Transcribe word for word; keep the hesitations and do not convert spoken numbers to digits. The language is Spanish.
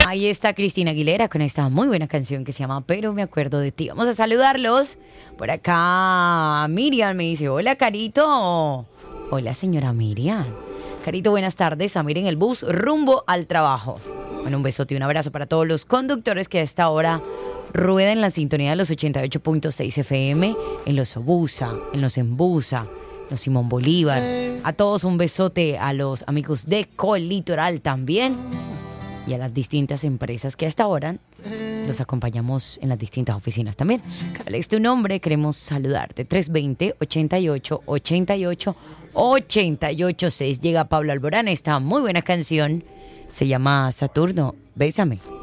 Ahí está Cristina Aguilera con esta muy buena canción que se llama Pero me acuerdo de ti. Vamos a saludarlos. Por acá Miriam me dice, hola Carito. Hola señora Miriam. Carito, buenas tardes. A miren el bus rumbo al trabajo. Bueno, un besote y un abrazo para todos los conductores que a esta hora ruedan en la sintonía de los ochenta y ocho punto seis F M, en los Obusa, en los Embusa, los Simón Bolívar. A todos un besote, a los amigos de Colitoral también y a las distintas empresas que a esta hora los acompañamos en las distintas oficinas también. ¿Cuál es tu nombre? Queremos saludarte. tres dos cero, ochenta y ocho, ochenta y ocho, ochenta y ocho seis. Llega Pablo Alborán, esta muy buena canción se llama Saturno, Bésame.